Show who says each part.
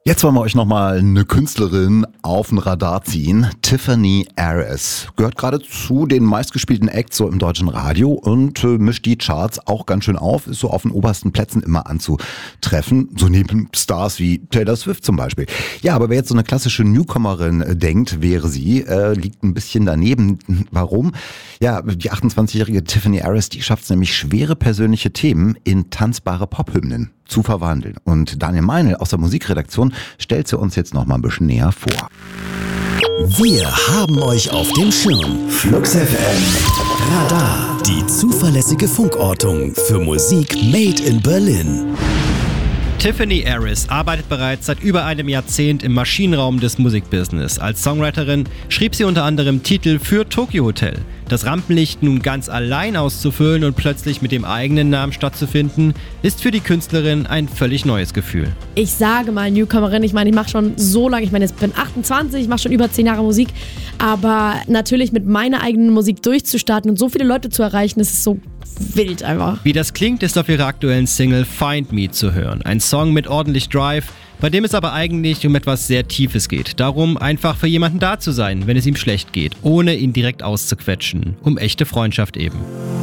Speaker 1: Jetzt wollen wir euch nochmal eine Künstlerin auf ein Radar ziehen. Tiffany Ares gehört gerade zu den meistgespielten Acts so im deutschen Radio und mischt die Charts auch ganz schön auf, ist so auf den obersten Plätzen immer anzutreffen, so neben Stars wie Taylor Swift zum Beispiel. Ja, aber wer jetzt so eine klassische Newcomerin denkt, wäre sie, liegt ein bisschen daneben. Warum? Ja, die 28-jährige Tiffany Ares, die schafft es nämlich, schwere persönliche Themen in tanzbare Pophymnen zu verwandeln. Und Daniel Meinl aus der Musikredaktion stellt sie uns jetzt noch mal ein bisschen näher vor.
Speaker 2: Wir haben euch auf dem Schirm. Flux FM Radar, die zuverlässige Funkortung für Musik made in Berlin.
Speaker 3: Tiffany Ares arbeitet bereits seit über einem Jahrzehnt im Maschinenraum des Musikbusiness. Als Songwriterin schrieb sie unter anderem Titel für Tokyo Hotel. Das Rampenlicht nun ganz allein auszufüllen und plötzlich mit dem eigenen Namen stattzufinden, ist für die Künstlerin ein völlig neues Gefühl.
Speaker 4: Ich sage mal Newcomerin, ich mache schon so lange, ich bin 28, ich mache schon über 10 Jahre Musik, aber natürlich mit meiner eigenen Musik durchzustarten und so viele Leute zu erreichen, das ist so wild einfach.
Speaker 3: Wie das klingt, ist auf ihrer aktuellen Single Find Me zu hören. Ein Song mit ordentlich Drive, bei dem es aber eigentlich um etwas sehr Tiefes geht. Darum, einfach für jemanden da zu sein, wenn es ihm schlecht geht, ohne ihn direkt auszuquetschen. Um echte Freundschaft eben.